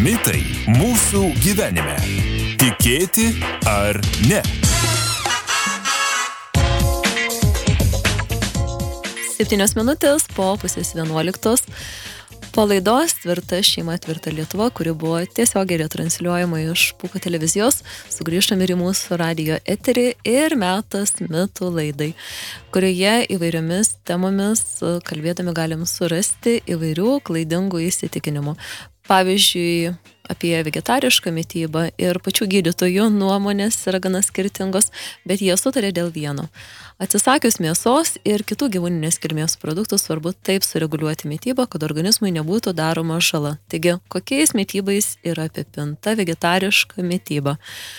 Mitai mūsų gyvenime. Tikėti ar ne? 7 minutės po 10:30. Po laidos Tvirta šeima, tvirta Lietuva, kuri buvo tiesiogiai retransliuojama iš Pūko televizijos, sugrįžtame ir į mūsų radijo eterį ir metas mitų laidai, kurioje įvairiomis temomis kalbėdami galim surasti įvairių klaidingų įsitikinimų. Pavyzdžiui, apie vegetarišką mitybą ir pačių gydytojų nuomonės yra gana skirtingos, bet jie sutarė dėl vieno. Atsisakius mėsos ir kitų gyvūninės kilmės produktų svarbu taip sureguliuoti mitybą, kad organizmui nebūtų daroma žala. Taigi, kokiais mitybais yra apipinta vegetariška mityba?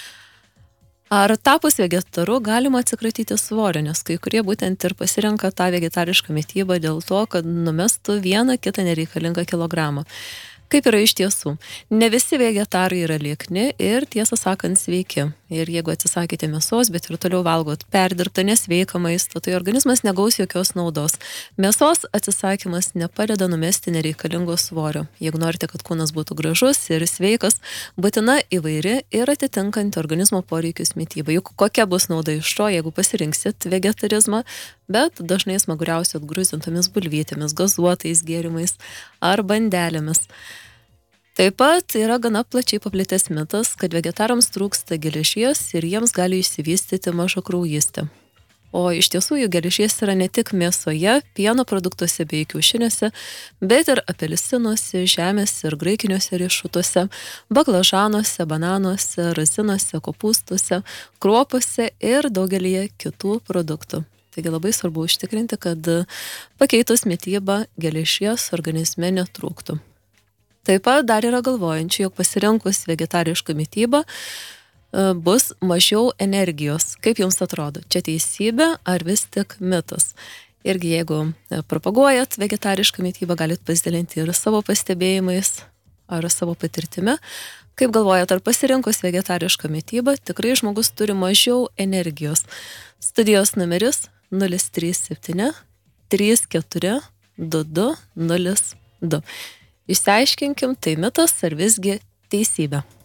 Ar tapus vegetaru galima atsikratyti svorio, nes kai kurie būtent ir pasirenka tą vegetarišką mitybą dėl to, kad numestų vieną kitą nereikalingą kilogramą. Kaip yra iš tiesų? Ne visi vegetarai yra liekni ir tiesą sakant sveiki. Ir jeigu atsisakėte mėsos, bet ir toliau valgot perdirbtą nesveiką maistą, tai organizmas negaus jokios naudos. Mėsos atsisakymas nepadeda numesti nereikalingo svorio. Jeigu norite, kad kūnas būtų gražus ir sveikas, būtina įvairi ir atitinkanti organizmo poreikius mityba. Juk kokia bus nauda iš to, jeigu pasirinksit vegetarizmą, bet dažnai smaguriausiai atgruzintomis bulvytėmis, gazuotais gėrimais ar bandelėmis. Taip pat yra gana plačiai paplitęs mitas, kad vegetarams trūksta geležies ir jiems gali išsivystyti mažakraujystė. O iš tiesų jų geležies yra ne tik mėsoje, pieno produktuose bei kiaušiniuose, bet ir apelsinuose, žemės ir graikiniuose riešutuose, baklažanuose, bananuose, razinuose, kopūstuose, kruopose ir daugelyje kitų produktų. Taigi labai svarbu užtikrinti, kad pakeitus mitybą geležies organizme netrūktų. Taip pat dar yra galvojančių, jog pasirinkus vegetarišką mitybą bus mažiau energijos. Kaip jums atrodo? Čia teisybė ar vis tik mitas? Irgi jeigu propaguojat vegetarišką mitybą, galit pasidalinti ir savo pastebėjimais ar savo patirtimi. Kaip galvojat, ar pasirinkus vegetarišką mitybą tikrai žmogus turi mažiau energijos? Studijos numeris 037 34 22 02. Išsiaiškinkim, tai mitas ar visgi teisybė.